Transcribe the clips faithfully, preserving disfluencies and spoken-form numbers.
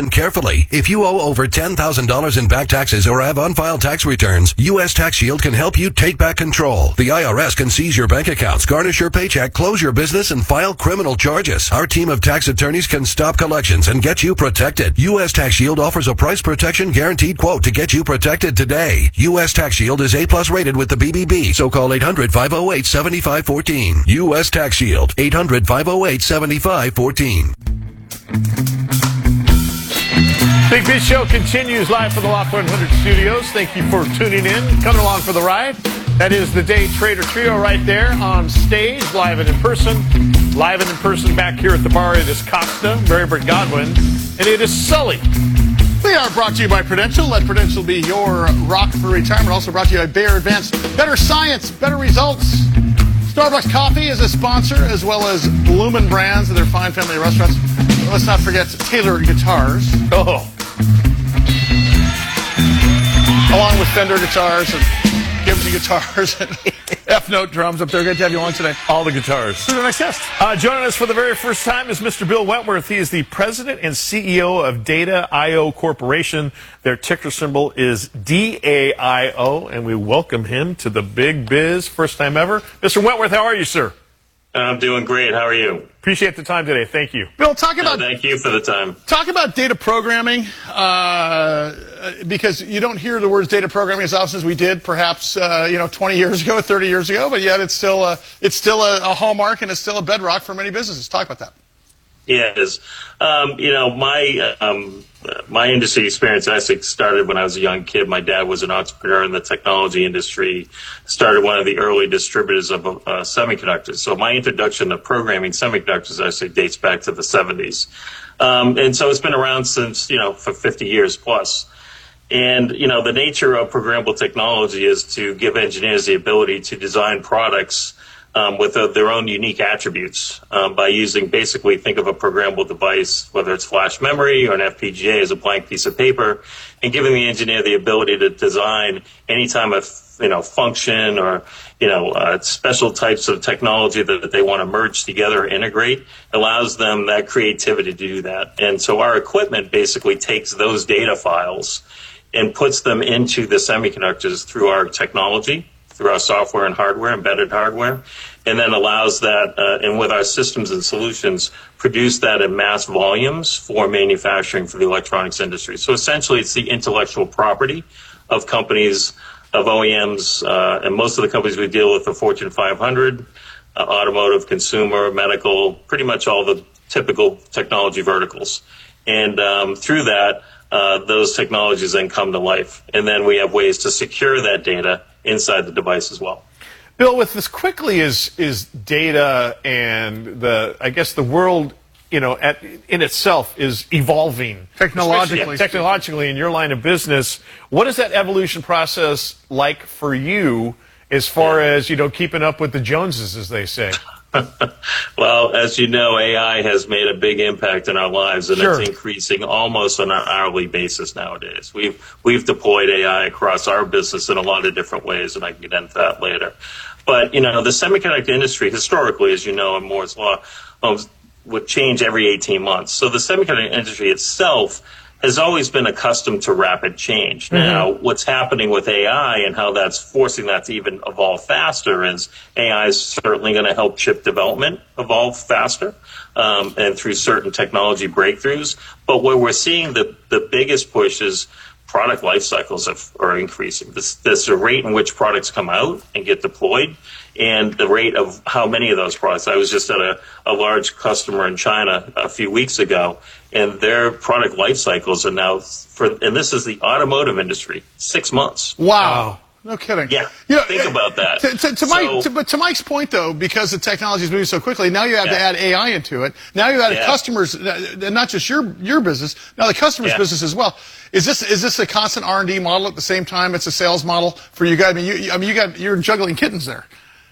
Listen carefully. If you owe over ten thousand dollars in back taxes or have unfiled tax returns, U S Tax Shield can help you take back control. The I R S can seize your bank accounts, garnish your paycheck, close your business, and file criminal charges. Our team of tax attorneys can stop collections and get you protected. U S Tax Shield offers a price protection guaranteed quote to get you protected today. U S Tax Shield is A plus rated with the B B B, so call eight hundred, five oh eight, seven five one four. U S Tax Shield, eight hundred, five oh eight, seven five one four. Big Biz Show continues live from the Loft one hundred studios. Thank you for tuning in, coming along for the ride. That is the Day Trader Trio right there on stage, live and in person. Live and in person back here at the bar. It is Costa, Mary Bert Godwin, and it is Sully. We are brought to you by Prudential. Let Prudential be your rock for retirement. Also brought to you by Bayer Advanced. Better science, better results. Starbucks Coffee is a sponsor, as well as Lumen Brands and their fine family of restaurants. Let's not forget Taylor Guitars. Oh. Along with Fender Guitars and Gibson Guitars and F-Note drums up there. Good to have you on today. All the guitars. Who's the next guest? Uh, joining us for the very first time is Mister Bill Wentworth. He is the president and C E O of Data I O Corporation. Their ticker symbol is D A I O, and we welcome him to the Big Biz. First time ever. Mister Wentworth, how are you, sir? I'm doing great. How are you? Appreciate the time today. Thank you. Bill, talk about... No, thank you for the time. Talk about data programming, uh, because you don't hear the words data programming as often as we did, perhaps, uh, you know, twenty years ago, thirty years ago, but yet it's still a, it's still a, a hallmark and it's still a bedrock for many businesses. Talk about that. Yeah, it is. Um, you know, my um, my industry experience actually started when I was a young kid. My dad was an entrepreneur in the technology industry, started one of the early distributors of uh, semiconductors. So my introduction to programming semiconductors actually dates back to the seventies. Um, and so it's been around since, you know, for fifty years plus. And, you know, the nature of programmable technology is to give engineers the ability to design products Um, with uh, their own unique attributes um, by using, basically, think of a programmable device, whether it's flash memory or an F P G A as a blank piece of paper, and giving the engineer the ability to design any time of, you know, function or, you know, uh, special types of technology that, that they want to merge together or integrate, allows them that creativity to do that. And so our equipment basically takes those data files and puts them into the semiconductors through our technology, through our software and hardware, embedded hardware, and then allows that, uh, and with our systems and solutions, produce that in mass volumes for manufacturing for the electronics industry. So essentially, it's the intellectual property of companies, of O E Ms, uh, and most of the companies we deal with are Fortune five hundred, uh, automotive, consumer, medical, pretty much all the typical technology verticals. And um, through that, uh, those technologies then come to life. And then we have ways to secure that data inside the device as well. Bill, with as quickly as is data and the, I guess the world, you know, at, in itself is evolving Technologically. yeah, technologically in your line of business. What is that evolution process like for you as far Yeah. as, you know, keeping up with the Joneses, as they say? Well, as you know, A I has made a big impact in our lives, and Sure. it's increasing almost on an hourly basis nowadays. We've we've deployed A I across our business in a lot of different ways, and I can get into that later. But, you know, the semiconductor industry, historically, as you know, in Moore's Law, um, would change every eighteen months. So the semiconductor industry itself has always been accustomed to rapid change. Mm-hmm. Now, what's happening with A I and how that's forcing that to even evolve faster is A I is certainly going to help chip development evolve faster um, and through certain technology breakthroughs. But where we're seeing the, the biggest push is product life cycles have, are increasing. This, this the rate in which products come out and get deployed, and the rate of how many of those products. I was just at a, a large customer in China a few weeks ago, and their product life cycles are now, for, and this is the automotive industry, six months. Wow. No kidding. Yeah, you know, think about that. To, to, to, So, Mike, to, but to Mike's point, though, because the technology is moving so quickly, now you have Yeah. to add A I into it. Now you add Yeah. customers, uh, not just your your business, now the customer's Yeah. business as well. Is this is this a constant R and D model at the same time? It's a sales model for you guys. I mean, you, I mean, you got you're juggling kittens there.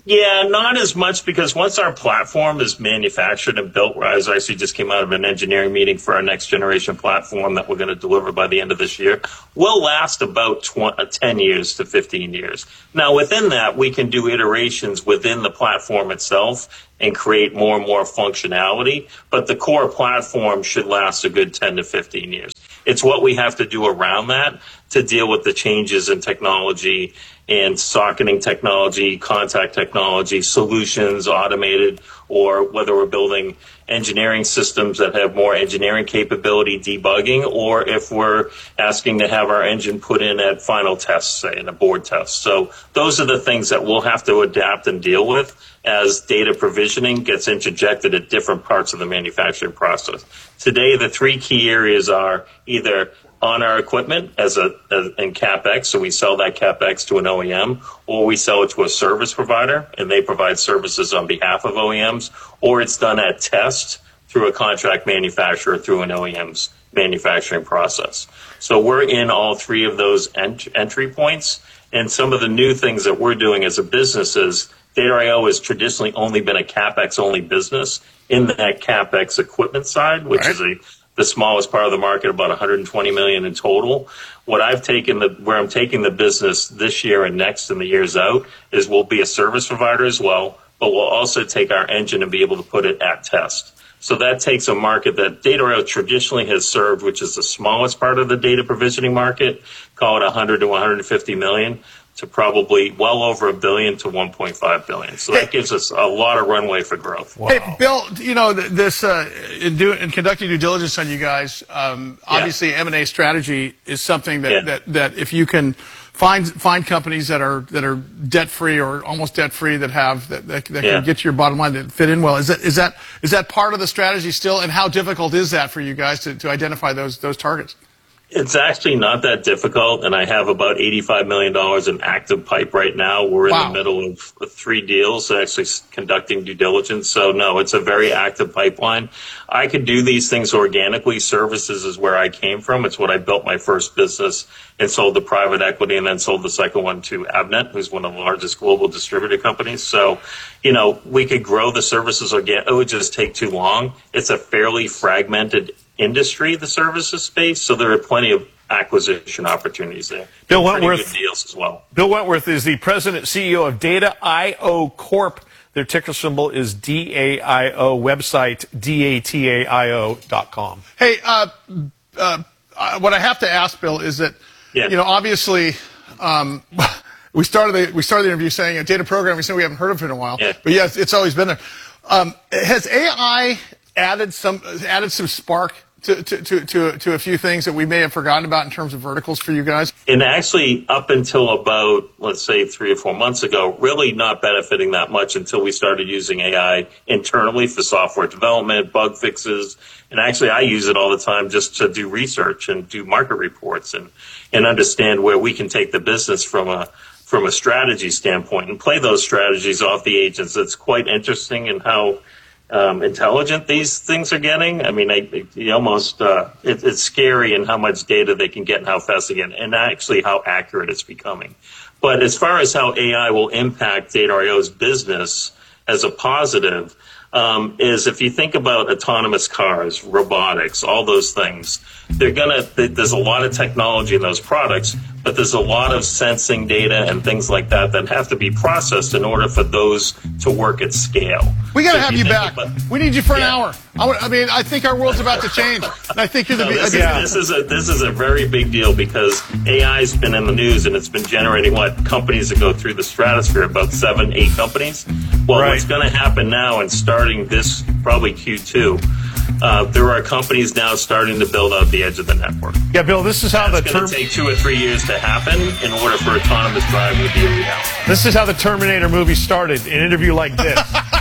Yeah, not as much, because once our platform is manufactured and built, I actually just came out of an engineering meeting for our next generation platform that we're going to deliver by the end of this year, will last about twenty, ten years to fifteen years. Now, within that, we can do iterations within the platform itself and create more and more functionality, but the core platform should last a good ten to fifteen years. It's what we have to do around that to deal with the changes in technology and socketing technology, contact technology, solutions, automated, or whether we're building engineering systems that have more engineering capability, debugging, or if we're asking to have our engine put in at final tests, say, in a board test. So those are the things that we'll have to adapt and deal with as data provisioning gets interjected at different parts of the manufacturing process. Today, the three key areas are either on our equipment as a as in CapEx, so we sell that CapEx to an O E M, or we sell it to a service provider, and they provide services on behalf of O E Ms, or it's done at test through a contract manufacturer through an O E M's manufacturing process. So we're in all three of those ent- entry points, and some of the new things that we're doing as a business is Data I O has traditionally only been a CapEx-only business in that CapEx equipment side, which right. is a the smallest part of the market, about one hundred twenty million in total. What I've taken the, where I'm taking the business this year and next and the years out is we'll be a service provider as well, but we'll also take our engine and be able to put it at test. So that takes a market that Data I O traditionally has served, which is the smallest part of the data provisioning market, call it one hundred to one hundred fifty million, to probably well over a billion to one point five billion. So that gives us a lot of runway for growth. Wow. Hey, Bill, you know, this uh, in, do, in conducting due diligence on you guys, um, yeah. obviously M and A strategy is something that, yeah. that, that if you can find find companies that are that are debt free or almost debt free that have that, that, that yeah. can get to your bottom line that fit in well. Is that is that is that part of the strategy still? And how difficult is that for you guys to, to identify those those targets? It's actually not that difficult, and I have about eighty-five million dollars in active pipe right now. We're wow. in the middle of three deals, actually conducting due diligence. So, no, it's a very active pipeline. I could do these things organically. Services is where I came from. It's what I built my first business and sold to private equity, and then sold the second one to Avnet, who's one of the largest global distributor companies. So, you know, we could grow the services organically. It would just take too long. It's a fairly fragmented industry, the services space, so there are plenty of acquisition opportunities there. Bill Wentworth, good deals as well. Bill Wentworth is the president C E O of Data I O Corp. Their ticker symbol is D A I O. Website D A T A I O dot com. Hey, uh, uh, what I have to ask, Bill, is that yeah. you know, obviously, um, we started the we started the interview saying a data program. We said we haven't heard of it in a while, yeah. but yes, it's always been there. Um, has A I added some added some spark to, to, to, to, to a few things that we may have forgotten about in terms of verticals for you guys? And actually, up until about, let's say, three or four months ago, really not benefiting that much until we started using A I internally for software development, bug fixes. And actually, I use it all the time just to do research and do market reports and, and understand where we can take the business from a from a strategy standpoint and play those strategies off the agents. It's quite interesting in how Um, intelligent these things are getting. I mean, I, I, almost uh, it, it's scary in how much data they can get and how fast they get, and actually how accurate it's becoming. But as far as how A I will impact Data I O's business as a positive, um, is if you think about autonomous cars, robotics, all those things, they're gonna. There's a lot of technology in those products, but there's a lot of sensing data and things like that that have to be processed in order for those to work at scale. We got to so have you, you back. About, we need you for yeah. an hour. I, would, I mean, I think our world's about to change, and I think you're the. No, this, I mean, is, this is a this is a very big deal because A I's been in the news and it's been generating what companies that go through the stratosphere, about seven, eight companies. Well, right. what's going to happen now, and starting this probably Q two. Uh, there are companies now starting to build out the edge of the network. Yeah, Bill, this is how That's the term- term- take two or three years to happen in order for autonomous driving to be a reality. This is how the Terminator movie started, an interview like this.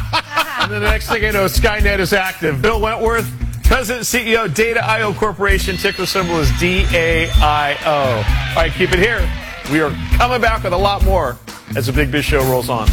And then the next thing you know, Skynet is active. Bill Wentworth, President and C E O, Data I O Corporation. Ticker symbol is D A I O. All right, keep it here. We are coming back with a lot more as the Big Biz Show rolls on.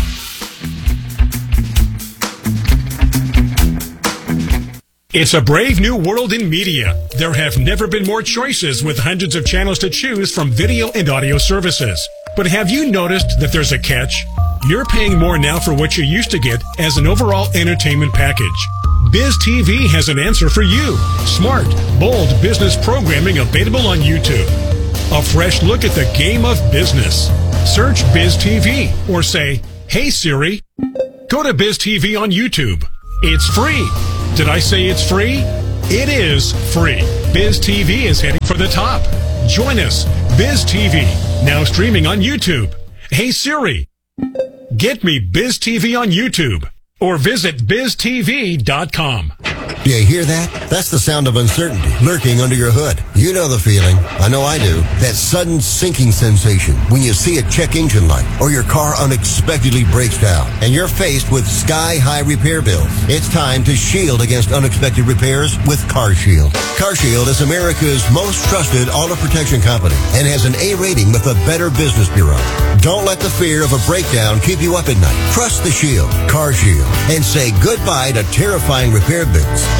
It's a brave new world in media. There have never been more choices with hundreds of channels to choose from video and audio services. But have you noticed that there's a catch? You're paying more now for what you used to get as an overall entertainment package. Biz T V has an answer for you. Smart, bold business programming available on YouTube. A fresh look at the game of business. Search Biz T V or say, "Hey Siri." Go to Biz T V on YouTube. It's free. Did I say it's free? It is free. Biz T V is heading for the top. Join us. Biz T V, now streaming on YouTube. Hey Siri, get me Biz T V on YouTube or visit biz t v dot com. Do you hear that? That's the sound of uncertainty lurking under your hood. You know the feeling. I know I do. That sudden sinking sensation when you see a check engine light or your car unexpectedly breaks down and you're faced with sky-high repair bills. It's time to shield against unexpected repairs with CarShield. CarShield is America's most trusted auto protection company and has an A rating with the Better Business Bureau. Don't let the fear of a breakdown keep you up at night. Trust the Shield, CarShield, and say goodbye to terrifying repair bills.